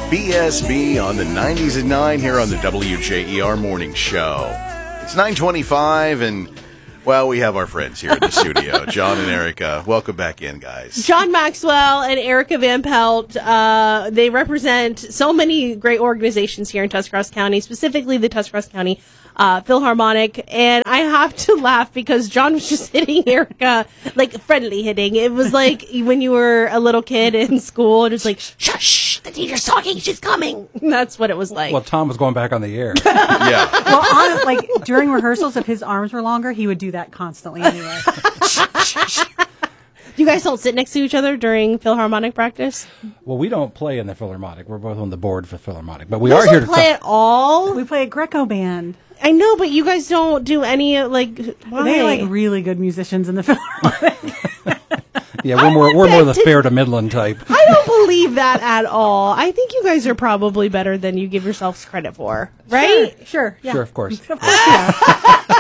BSB on the 90s at 9 here on the WJER Morning Show. It's 9:25 and, well, we have our friends here in the studio, John and Erica. Welcome back in, guys. John Maxwell and Erica Van Pelt, they represent so many great organizations here in Tuscarawas County, specifically the Tuscarawas County Philharmonic. And I have to laugh because John was just hitting Erica, like friendly hitting. It was like when you were a little kid in school and it's like, shush, the teacher's talking, she's coming. That's what it was like. Well, Tom was going back on the air. Yeah. Well, like during rehearsals, if his arms were longer, he would do that constantly anyway. You guys don't sit next to each other during Philharmonic practice? Well, we don't play in the Philharmonic. We're both on the board for Philharmonic, but we You are guys here don't to play at all? We play a Greco band. I know, but you guys don't do any, like, why? They're like really good musicians in the Philharmonic. Yeah, we're more the fair to Midland type. I don't believe that at all. I think you guys are probably better than you give yourselves credit for, right? Sure. Yeah. Sure, of course. Of course, yeah.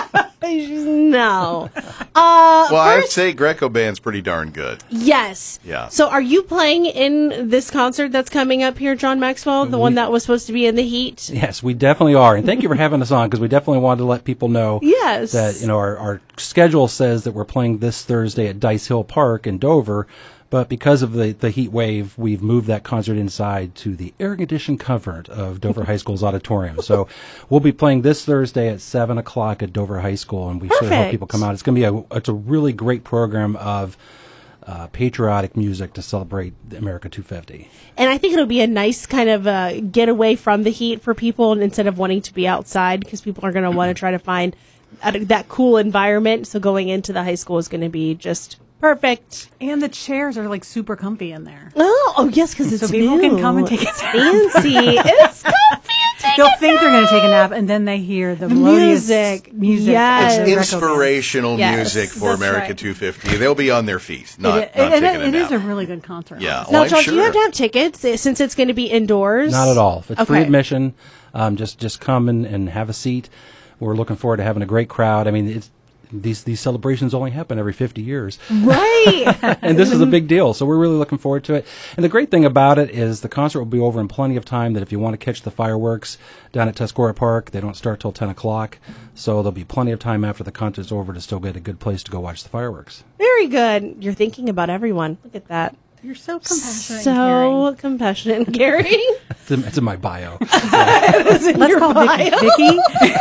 No. Well, I would say Greco band's pretty darn good. Yes. Yeah. So are you playing in this concert that's coming up here, John Maxwell, the one that was supposed to be in the heat? Yes, we definitely are. And thank you for having us on because we definitely wanted to let people know Yes. that, our schedule says that we're playing this Thursday at Dice Hill Park in Dover. But because of the heat wave, we've moved that concert inside to the air-conditioned comfort of Dover High School's auditorium. So we'll be playing this Thursday at 7 o'clock at Dover High School, and we sure hope people come out. It's going to be it's a really great program of patriotic music to celebrate America 250. And I think it'll be a nice kind of getaway from the heat for people, and instead of wanting to be outside, because people are going to want to try to find that cool environment. So going into the high school is going to be just perfect. And the chairs are like super comfy in there. Oh yes, because it's so people new. can come and take a nap. Fancy. It's comfy. They'll think they're going to take a nap, and then they hear the melodious music. Yes. It's of the Greco band. inspirational music for That's America right. 250. They'll be on their feet, not taking a It nap. is a really good concert. Yeah. Now, I'm John, sure. do you have to have tickets since it's going to be indoors? Not at all. It's free Okay. admission. Just come and have a seat. We're looking forward to having a great crowd. I mean, these celebrations only happen every 50 years. Right. And this is a big deal, so we're really looking forward to it. And the great thing about it is the concert will be over in plenty of time, that if you want to catch the fireworks down at Tuscarora Park, they don't start till 10 o'clock. So there'll be plenty of time after the concert's over to still get a good place to go watch the fireworks. Very good. You're thinking about everyone. Look at that. You're so compassionate. So compassionate and caring. It's in my bio. Let's call Vicky.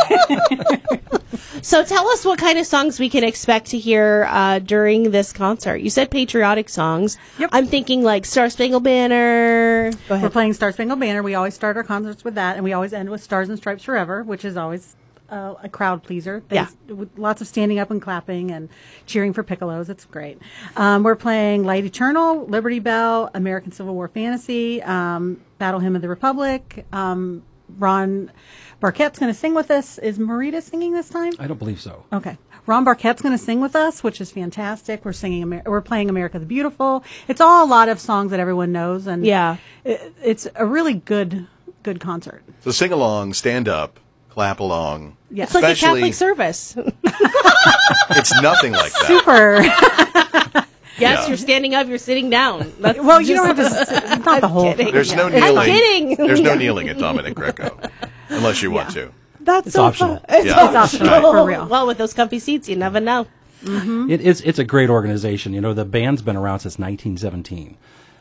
So tell us what kind of songs we can expect to hear during this concert. You said patriotic songs. Yep. I'm thinking like Star Spangled Banner. Go We're ahead. playing Star Spangled Banner. We always start our concerts with that, and we always end with Stars and Stripes Forever, which is always a crowd pleaser. With lots of standing up and clapping and cheering for piccolos. It's great. We're playing Light Eternal, Liberty Bell, American Civil War Fantasy, Battle Hymn of the Republic. Ron Barquette's going to sing with us. Is Marita singing this time? I don't believe so. Okay. Ron Barquette's going to sing with us, which is fantastic. We're singing. We're playing America the Beautiful. It's all a lot of songs that everyone knows, and it's a really good concert. So sing along, stand up, clap along. Yeah. It's like a Catholic service. It's nothing like that. Super. Yes, you're standing up, you're sitting down. That's Well, you don't have to. It's not the whole thing. There's no I'm kneeling. kidding. There's no kneeling at Dominic Greco, unless you want to. That's It's so optional. fun. It's Yeah. optional. Right. For real. Well, with those comfy seats, you never know. It's a great organization. The band's been around since 1917.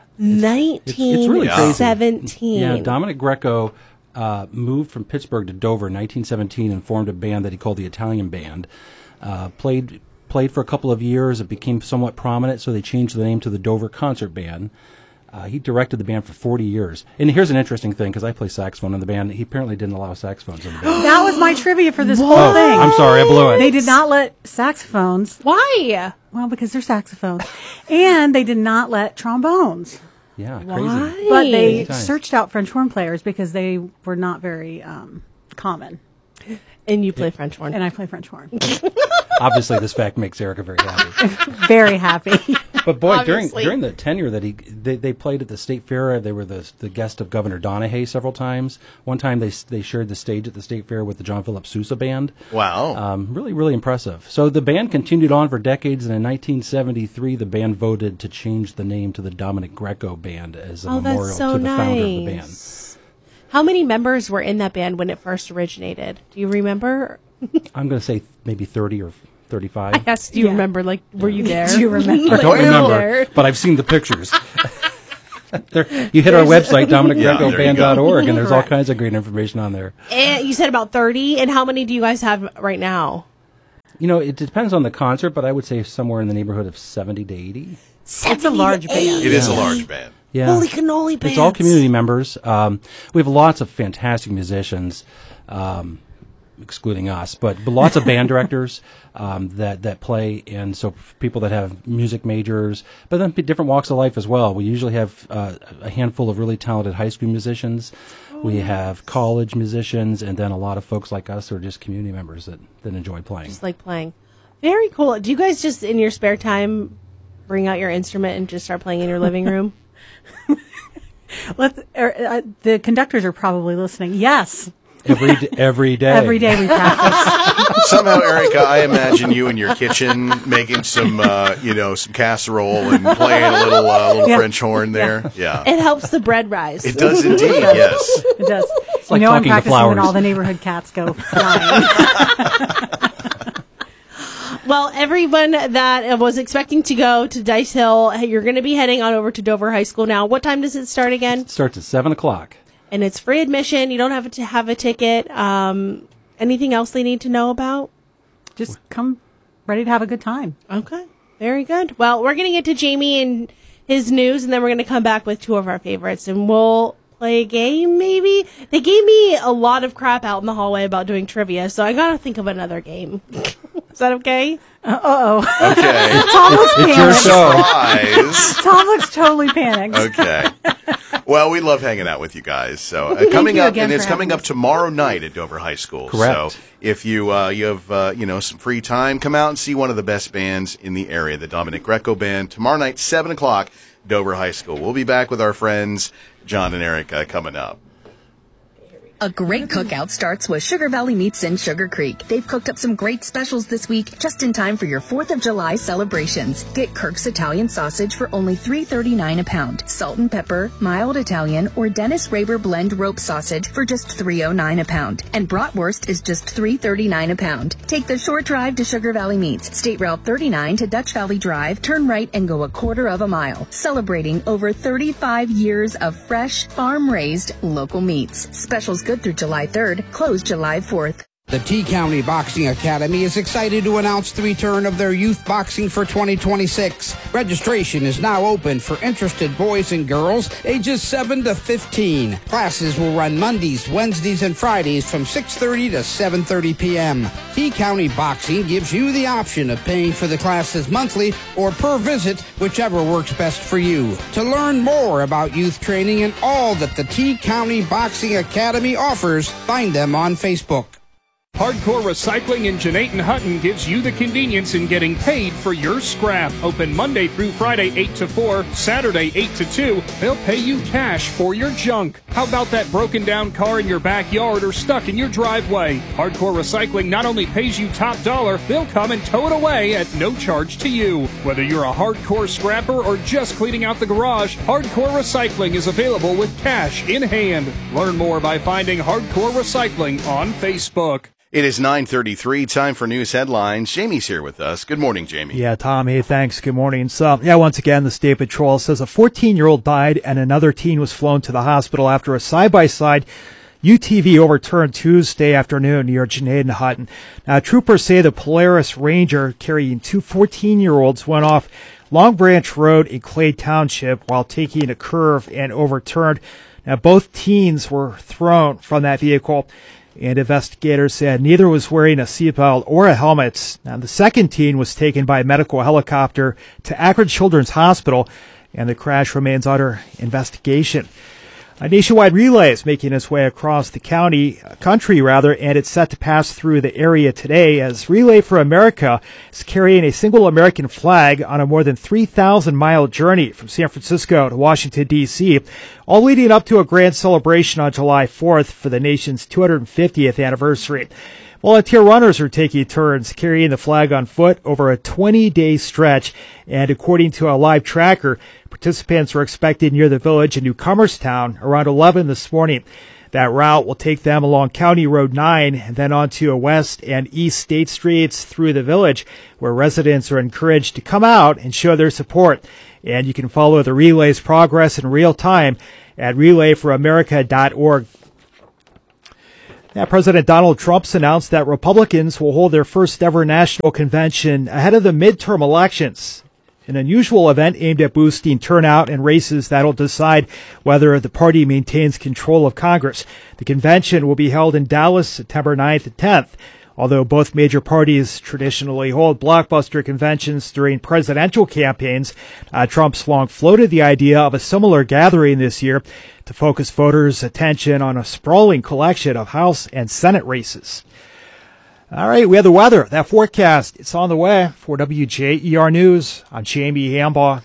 1917. Yeah, Dominic Greco moved from Pittsburgh to Dover in 1917 and formed a band that he called the Italian Band. Played for a couple of years. It became somewhat prominent, so they changed the name to the Dover Concert Band. He directed the band for 40 years. And here's an interesting thing, because I play saxophone in the band. He apparently didn't allow saxophones in the band. That was my trivia for this whole thing. I'm sorry, I blew it. They did not let saxophones. Why? Well, because they're saxophones, and they did not let trombones. Yeah, crazy. Why? But they Anytime. searched out French horn players because they were not very common. And you play French horn. And I play French horn. Obviously, this fact makes Erica very happy. Very happy. But boy, Obviously. during the tenure that they played at the State Fair, they were the guest of Governor Donahue several times. One time they shared the stage at the State Fair with the John Philip Sousa Band. Wow. Really, really impressive. So the band continued on for decades, and in 1973, the band voted to change the name to the Dominic Greco Band as a memorial that's so to the nice. founder of the band. How many members were in that band when it first originated? Do you remember? I'm going to say maybe 30 or 35. I asked, do you remember? Like, were you there? Do you remember? I don't remember, but I've seen the pictures. You hit our website, DominicGrecoBand.org, and there's all kinds of great information on there. And you said about 30, and how many do you guys have right now? You know, it depends on the concert, but I would say somewhere in the neighborhood of 70 to 80. It's a large band. It is a large band. Yeah. Holy cannoli bands. It's all community members. We have lots of fantastic musicians, excluding us, but lots of band directors that play, and so people that have music majors, but then different walks of life as well. We usually have a handful of really talented high school musicians. We have college musicians, and then a lot of folks like us who are just community members that enjoy playing. Just like playing. Very cool. Do you guys just, in your spare time, bring out your instrument and just start playing in your living room? The conductors are probably listening. Yes. Every day. Every day we practice. Somehow, Erica, I imagine you in your kitchen making some, some casserole and playing a little French horn there. Yeah. It helps the bread rise. It does indeed, yes. It does. like I'm talking to practicing flowers. when all the neighborhood cats go flying. Well, everyone that was expecting to go to Dice Hill, you're going to be heading on over to Dover High School now. What time does it start again? It starts at 7 o'clock. And it's free admission. You don't have to have a ticket. Anything else they need to know about? Just come ready to have a good time. Okay. Very good. Well, we're going to get to Jamie and his news, and then we're going to come back with two of our favorites, and we'll play a game, maybe? They gave me a lot of crap out in the hallway about doing trivia, so I got to think of another game. Is that okay? Uh-oh. Okay. Tom looks It's your panicked. Surprise. Tom looks totally panicked. Okay. Well, we love hanging out with you guys. So coming you up, again and it's for coming having up tomorrow night at Dover High School. Correct. So if you have some free time, come out and see one of the best bands in the area, the Dominic Greco Band. Tomorrow night, 7 o'clock, Dover High School. We'll be back with our friends John and Erica coming up. A great cookout starts with Sugar Valley Meats in Sugar Creek. They've cooked up some great specials this week, just in time for your 4th of July celebrations. Get Kirk's Italian sausage for only $3.39 a pound, salt and pepper, mild Italian, or Dennis Raber blend rope sausage for just $3.09 a pound. And bratwurst is just $3.39 a pound. Take the short drive to Sugar Valley Meats, State Route 39 to Dutch Valley Drive, turn right and go a quarter of a mile. Celebrating over 35 years of fresh, farm-raised, local meats. Specials good through July 3rd, closed July 4th. The T-County Boxing Academy is excited to announce the return of their youth boxing for 2026. Registration is now open for interested boys and girls ages 7 to 15. Classes will run Mondays, Wednesdays, and Fridays from 6:30 to 7:30 p.m. T-County Boxing gives you the option of paying for the classes monthly or per visit, whichever works best for you. To learn more about youth training and all that the T-County Boxing Academy offers, find them on Facebook. Hardcore Recycling in Jeanette Hutton gives you the convenience in getting paid for your scrap. Open Monday through Friday 8 to 4, Saturday 8 to 2. They'll pay you cash for your junk. How about that broken down car in your backyard or stuck in your driveway? Hardcore Recycling not only pays you top dollar, they'll come and tow it away at no charge to you. Whether you're a hardcore scrapper or just cleaning out the garage, Hardcore Recycling is available with cash in hand. Learn more by finding Hardcore Recycling on Facebook. It is 9:33, time for news headlines. Jamie's here with us. Good morning, Jamie. Yeah, Tom, hey, thanks. Good morning. So, once again, the State Patrol says a 14-year-old died and another teen was flown to the hospital after a side-by-side UTV overturned Tuesday afternoon near Jeanette Hutton. Now, troopers say the Polaris Ranger carrying two 14-year-olds went off Long Branch Road in Clay Township while taking a curve and overturned. Now, both teens were thrown from that vehicle, and investigators said neither was wearing a seatbelt or a helmet. Now, the second teen was taken by a medical helicopter to Akron Children's Hospital, and the crash remains under investigation. A nationwide relay is making its way across the country, and it's set to pass through the area today as Relay for America is carrying a single American flag on a more than 3,000-mile journey from San Francisco to Washington, D.C., all leading up to a grand celebration on July 4th for the nation's 250th anniversary. Volunteer runners are taking turns carrying the flag on foot over a 20-day stretch, and according to a live tracker, participants were expected near the village in Newcomerstown around 11 this morning. That route will take them along County Road 9 and then onto West and East State Streets through the village, where residents are encouraged to come out and show their support. And you can follow the relay's progress in real time at relayforamerica.org. Now, President Donald Trump's announced that Republicans will hold their first ever national convention ahead of the midterm elections. An unusual event aimed at boosting turnout in races that'll decide whether the party maintains control of Congress. The convention will be held in Dallas September 9th and 10th. Although both major parties traditionally hold blockbuster conventions during presidential campaigns, Trump's long floated the idea of a similar gathering this year to focus voters' attention on a sprawling collection of House and Senate races. All right, we have the weather. That forecast, it's on the way. For WJER News, I'm Jamie Hambaugh.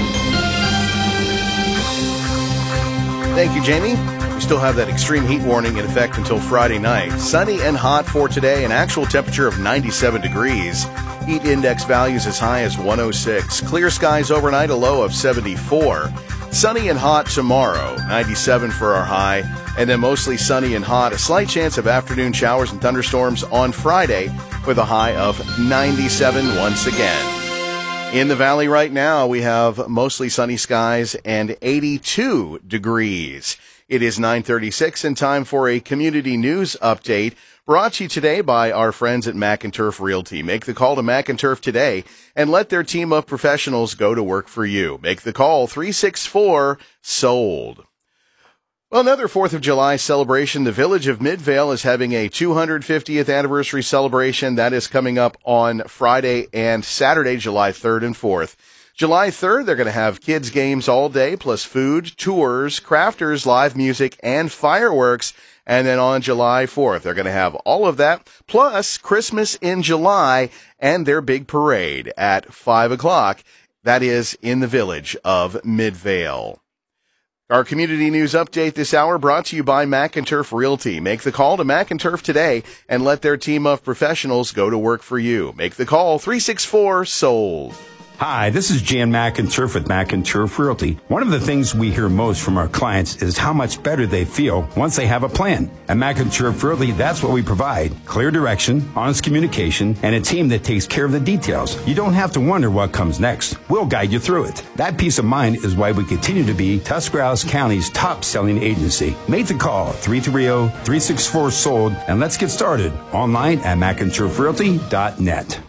Thank you, Jamie. We still have that extreme heat warning in effect until Friday night. Sunny and hot for today, an actual temperature of 97 degrees. Heat index values as high as 106. Clear skies overnight, a low of 74. Sunny and hot tomorrow, 97 for our high, and then mostly sunny and hot. A slight chance of afternoon showers and thunderstorms on Friday with a high of 97 once again. In the valley right now, we have mostly sunny skies and 82 degrees. It is 9:36 and time for a community news update brought to you today by our friends at McInturf Realty. Make the call to McInturf today and let their team of professionals go to work for you. Make the call 364-SOLD. Well, another 4th of July celebration. The Village of Midvale is having a 250th anniversary celebration. That is coming up on Friday and Saturday, July 3rd and 4th. July 3rd, they're going to have kids' games all day, plus food, tours, crafters, live music, and fireworks. And then on July 4th, they're going to have all of that, plus Christmas in July and their big parade at 5 o'clock. That is in the Village of Midvale. Our community news update this hour brought to you by McInturf Realty. Make the call to McInturf today and let their team of professionals go to work for you. Make the call 364-SOLD. Hi, this is Jan McInturf with McInturf Realty. One of the things we hear most from our clients is how much better they feel once they have a plan. At McInturf Realty, that's what we provide. Clear direction, honest communication, and a team that takes care of the details. You don't have to wonder what comes next. We'll guide you through it. That peace of mind is why we continue to be Tuscarawas County's top-selling agency. Make the call, 330-364-SOLD, and let's get started. Online at McInturfRealty.net.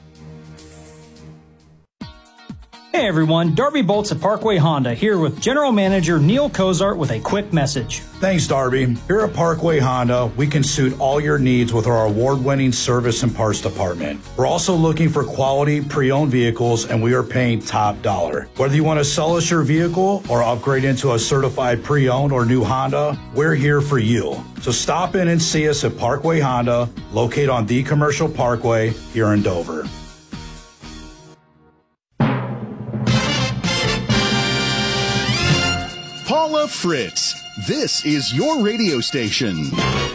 Hey everyone, Darby Bolts at Parkway Honda here with General Manager Neil Cozart with a quick message. Thanks, Darby. Here at Parkway Honda, we can suit all your needs with our award-winning service and parts department. We're also looking for quality pre-owned vehicles, and we are paying top dollar. Whether you want to sell us your vehicle or upgrade into a certified pre-owned or new Honda, we're here for you. So stop in and see us at Parkway Honda, located on the Commercial Parkway here in Dover. Paula Fritz, this is your radio station.